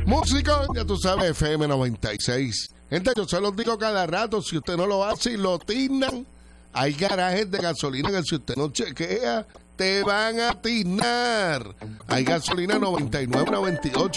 Música, ya tú sabes, FM 96. Gente, yo se los digo cada rato, si usted no lo hace y lo tiznan, hay garajes de gasolina que si usted no chequea, te van a tiznar. Hay gasolina 99, 98.